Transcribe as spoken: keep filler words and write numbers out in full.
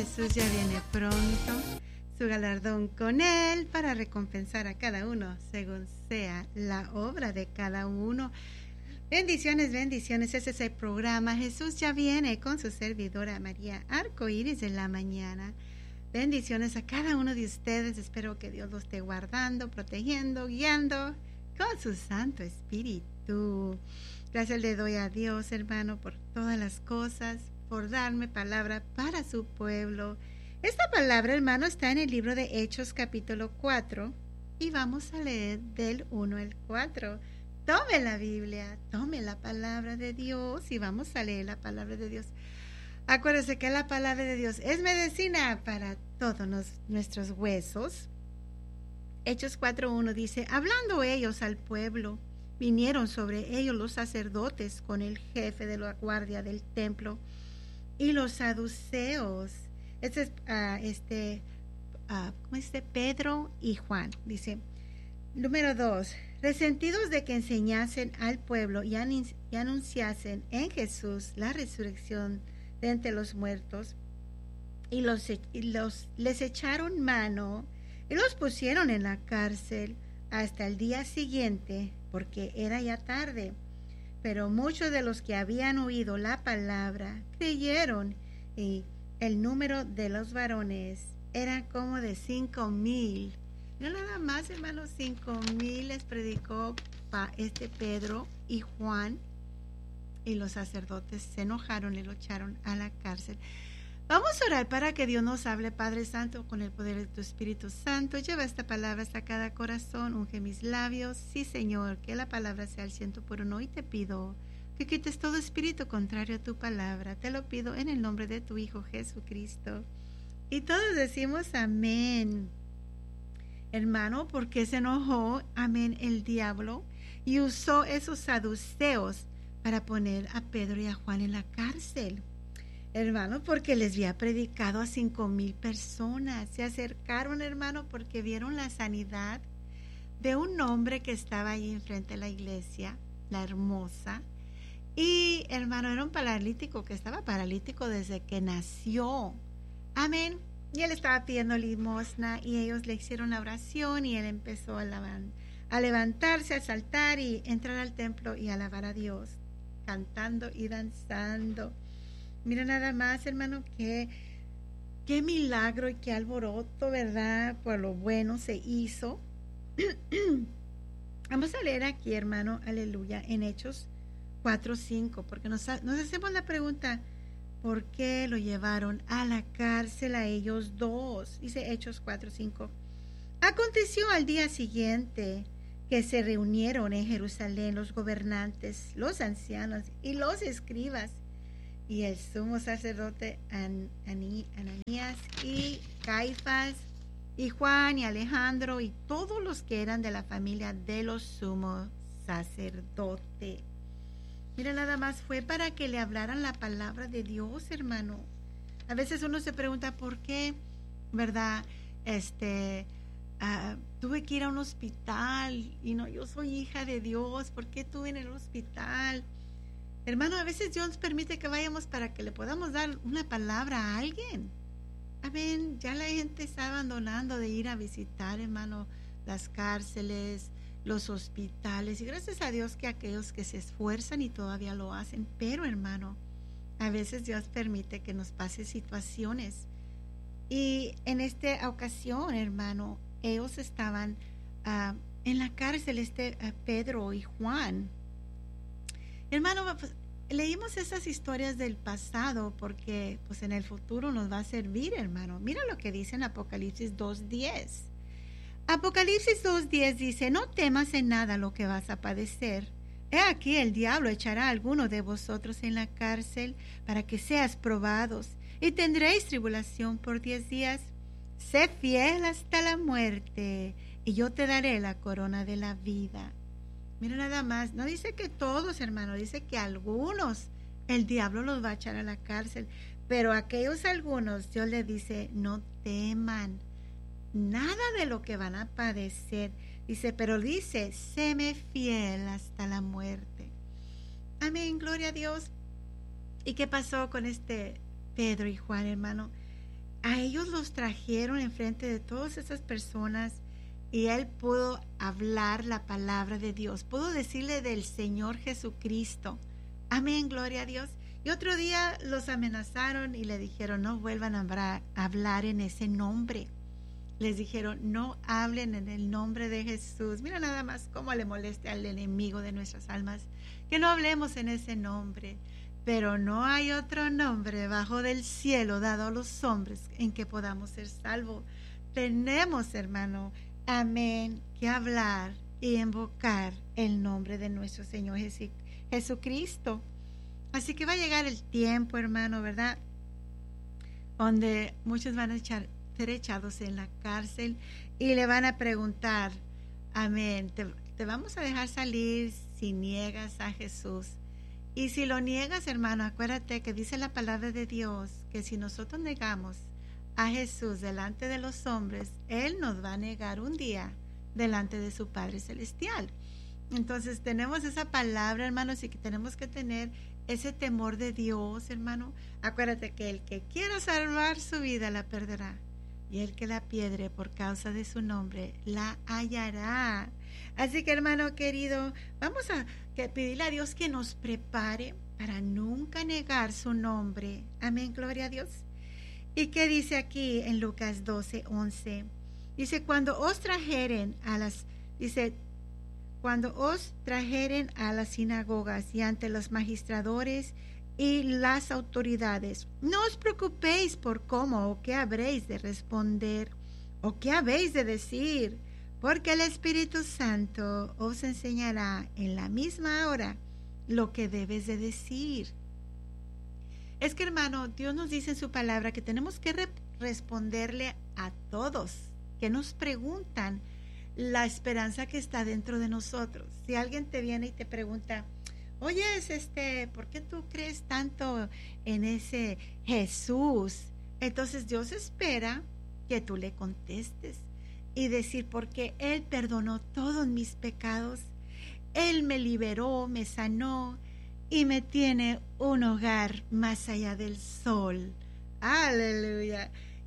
Jesús ya viene pronto, su galardón con él para recompensar a cada uno según sea la obra de cada uno. Bendiciones, bendiciones, ese es el programa. Jesús ya viene con su servidora María Arcoíris de la mañana. Bendiciones a cada uno de ustedes, espero que Dios los esté guardando, protegiendo, guiando con su Santo Espíritu. Gracias le doy a Dios, hermano, por todas las cosas, por darme palabra para su pueblo. Esta palabra, hermano, está en el libro de Hechos capítulo cuatro y vamos a leer del uno al cuatro. Tome la Biblia, tome la palabra de Dios y vamos a leer la palabra de Dios. Acuérdese que la palabra de Dios es medicina para todos los, nuestros huesos. Hechos cuatro uno dice, hablando ellos al pueblo, vinieron sobre ellos los sacerdotes con el jefe de la guardia del templo y los saduceos. Este es uh, este, uh, ¿cómo dice? Pedro y Juan. Dice, número dos, resentidos de que enseñasen al pueblo y, an, y anunciasen en Jesús la resurrección de entre los muertos, y los, y los les echaron mano y los pusieron en la cárcel hasta el día siguiente, porque era ya tarde. Pero muchos de los que habían oído la palabra creyeron, y el número de los varones era como de cinco mil. No nada más, hermanos, cinco mil les predicó pa este Pedro y Juan, y los sacerdotes se enojaron y lo echaron a la cárcel. Vamos a orar para que Dios nos hable, Padre Santo, con el poder de tu Espíritu Santo. Lleva esta palabra hasta cada corazón, unge mis labios. Sí, Señor, que la palabra sea al ciento por uno. Y te pido que quites todo espíritu contrario a tu palabra. Te lo pido en el nombre de tu Hijo Jesucristo. Y todos decimos amén. Hermano, ¿por qué se enojó? Amén, el diablo. Y usó esos saduceos para poner a Pedro y a Juan en la cárcel. Hermano, porque les había predicado a cinco mil personas. Se acercaron, hermano, porque vieron la sanidad de un hombre que estaba ahí enfrente de la iglesia, la hermosa. Y, hermano, era un paralítico que estaba paralítico desde que nació. Amén. Y él estaba pidiendo limosna y ellos le hicieron la oración y él empezó a, a levantarse, a saltar y entrar al templo y alabar a Dios, cantando y danzando. Mira nada más, hermano, que qué milagro y qué alboroto, ¿verdad? Por lo bueno se hizo. Vamos a leer aquí, hermano, aleluya, en Hechos cuatro cinco, porque nos, nos hacemos la pregunta, ¿por qué lo llevaron a la cárcel a ellos dos? Dice Hechos cuatro cinco. Aconteció al día siguiente que se reunieron en Jerusalén los gobernantes, los ancianos y los escribas, y el sumo sacerdote An, Ani, Ananías y Caifás y Juan y Alejandro y todos los que eran de la familia de los sumos sacerdotes. Mira, nada más fue para que le hablaran la palabra de Dios, hermano. A veces uno se pregunta por qué, ¿verdad? Este, uh, tuve que ir a un hospital y no, yo soy hija de Dios, ¿por qué estuve en el hospital? Hermano, a veces Dios permite que vayamos para que le podamos dar una palabra a alguien. Amén. Ya la gente está abandonando de ir a visitar, hermano, las cárceles, los hospitales. Y gracias a Dios que aquellos que se esfuerzan y todavía lo hacen. Pero, hermano, a veces Dios permite que nos pase situaciones. Y en esta ocasión, hermano, ellos estaban uh, en la cárcel, este uh, Pedro y Juan. Hermano, pues, leímos esas historias del pasado porque pues en el futuro nos va a servir, hermano. Mira lo que dice en Apocalipsis dos diez. Apocalipsis dos diez dice, no temas en nada lo que vas a padecer. He aquí el diablo echará a alguno de vosotros en la cárcel para que seas probados y tendréis tribulación por diez días. Sé fiel hasta la muerte y yo te daré la corona de la vida. Mira nada más, no dice que todos, hermano, dice que algunos el diablo los va a echar a la cárcel, pero a aquellos algunos Dios les dice, no teman nada de lo que van a padecer. Dice, pero dice, séme fiel hasta la muerte. Amén, gloria a Dios. ¿Y qué pasó con este Pedro y Juan, hermano? a ellos los trajeron enfrente de todas esas personas y él pudo hablar la palabra de Dios, pudo decirle del Señor Jesucristo. Amén, gloria a Dios. Y otro día los amenazaron y le dijeron, no vuelvan a hablar en ese nombre. Les dijeron, no hablen en el nombre de Jesús. Mira nada más cómo le moleste al enemigo de nuestras almas, que no hablemos en ese nombre. Pero no hay otro nombre bajo del cielo dado a los hombres en que podamos ser salvos. Tenemos, hermano, amén, que hablar y invocar el nombre de nuestro Señor Jesucristo. Así que va a llegar el tiempo, hermano, ¿verdad? Donde muchos van a echar, ser echados en la cárcel y le van a preguntar, amén, ¿te, te vamos a dejar salir si niegas a Jesús? Y si lo niegas, hermano, acuérdate que dice la palabra de Dios que si nosotros negamos a Jesús delante de los hombres, Él nos va a negar un día delante de su Padre Celestial. Entonces tenemos esa palabra, hermanos, y que tenemos que tener ese temor de Dios, hermano. Acuérdate que el que quiera salvar su vida la perderá, y el que la pierde por causa de su nombre la hallará. Así que, hermano querido, vamos a que pedirle a Dios que nos prepare para nunca negar su nombre. Amén, gloria a Dios. ¿Y qué dice aquí en Lucas doce, once? Dice, cuando os trajeren a las, dice, cuando os trajeren a las sinagogas y ante los magistradores y las autoridades, no os preocupéis por cómo o qué habréis de responder o qué habéis de decir, porque el Espíritu Santo os enseñará en la misma hora lo que debes de decir. Es que, hermano, Dios nos dice en su palabra que tenemos que re- responderle a todos que nos preguntan la esperanza que está dentro de nosotros. Si alguien te viene y te pregunta, oye, este, ¿por qué tú crees tanto en ese Jesús? Entonces Dios espera que tú le contestes y decir, porque Él perdonó todos mis pecados, Él me liberó, me sanó y me tiene un hogar más allá del sol. Aleluya.